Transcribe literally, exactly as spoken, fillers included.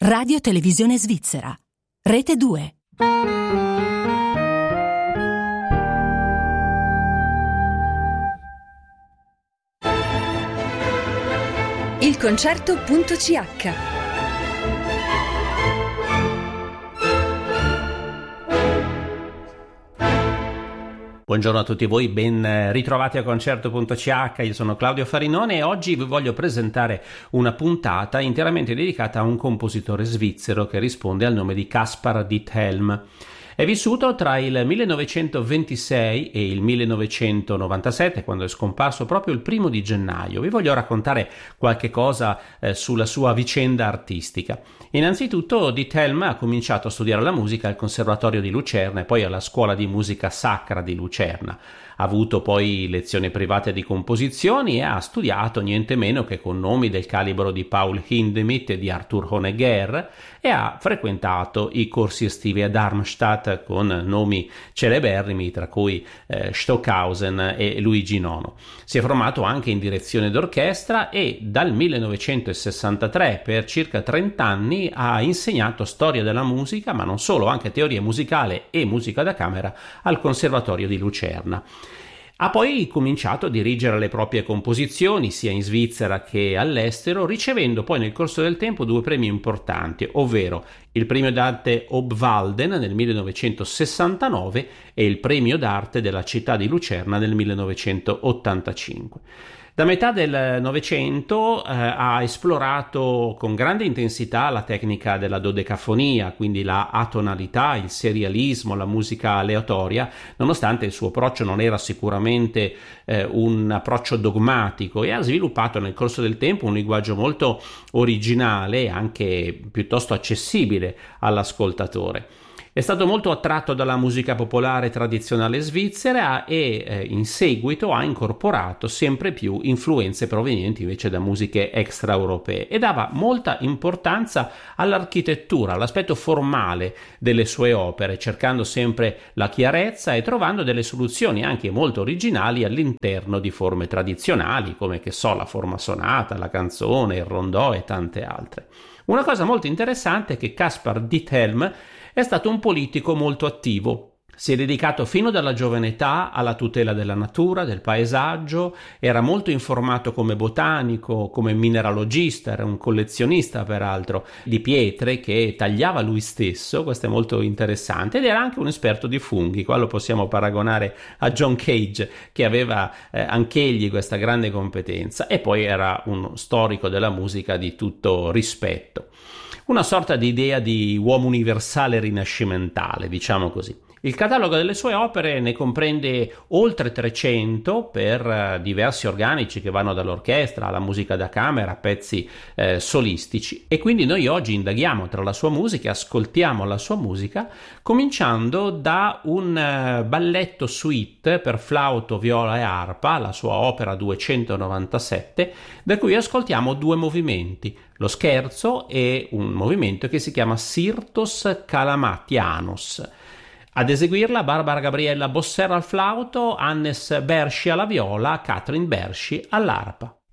Radio Televisione Svizzera. Rete due. Il concerto.ch. Buongiorno a tutti voi, ben ritrovati a concerto.ch, io sono Claudio Farinone e oggi vi voglio presentare una puntata interamente dedicata a un compositore svizzero che risponde al nome di Caspar Diethelm. È vissuto tra il millenovecentoventisei e il millenovecentonovantasette, quando è scomparso proprio il primo di gennaio. Vi voglio raccontare qualche cosa eh, sulla sua vicenda artistica. Innanzitutto Diethelm ha cominciato a studiare la musica al Conservatorio di Lucerna e poi alla Scuola di Musica Sacra di Lucerna. Ha avuto poi lezioni private di composizioni e ha studiato niente meno che con nomi del calibro di Paul Hindemith e di Arthur Honegger e ha frequentato i corsi estivi a Darmstadt con nomi celeberrimi tra cui eh, Stockhausen e Luigi Nono. Si è formato anche in direzione d'orchestra e dal millenovecentosessantatré per circa trenta anni ha insegnato storia della musica, ma non solo, anche teoria musicale e musica da camera al Conservatorio di Lucerna. Ha poi cominciato a dirigere le proprie composizioni sia in Svizzera che all'estero, ricevendo poi nel corso del tempo due premi importanti, ovvero il premio d'arte Obwalden nel millenovecentosessantanove e il premio d'arte della città di Lucerna nel millenovecentottantacinque. Da metà del Novecento eh, ha esplorato con grande intensità la tecnica della dodecafonia, quindi la atonalità, il serialismo, la musica aleatoria, nonostante il suo approccio non era sicuramente eh, un approccio dogmatico, e ha sviluppato nel corso del tempo un linguaggio molto originale e anche piuttosto accessibile all'ascoltatore. È stato molto attratto dalla musica popolare tradizionale svizzera e eh, in seguito ha incorporato sempre più influenze provenienti invece da musiche extraeuropee e dava molta importanza all'architettura, all'aspetto formale delle sue opere, cercando sempre la chiarezza e trovando delle soluzioni anche molto originali all'interno di forme tradizionali come, che so, la forma sonata, la canzone, il rondò e tante altre. Una cosa molto interessante è che Caspar Diethelm è stato un politico molto attivo. Si è dedicato fino dalla giovane età alla tutela della natura, del paesaggio, era molto informato come botanico, come mineralogista, era un collezionista peraltro di pietre che tagliava lui stesso, questo è molto interessante, ed era anche un esperto di funghi. Qua lo possiamo paragonare a John Cage, che aveva eh, anch'egli questa grande competenza, e poi era uno storico della musica di tutto rispetto. Una sorta di idea di uomo universale rinascimentale, diciamo così. Il catalogo delle sue opere ne comprende oltre trecento per diversi organici che vanno dall'orchestra alla musica da camera a pezzi eh, solistici, e quindi noi oggi indaghiamo tra la sua musica, ascoltiamo la sua musica cominciando da un uh, balletto suite per flauto, viola e arpa, la sua opera duecentonovantasette, da cui ascoltiamo due movimenti, lo scherzo e un movimento che si chiama Sirtos Calamatianos. Ad eseguirla Barbara Gabriella Bosser al flauto, Hannes Berschi alla viola, Catherine Berschi all'arpa.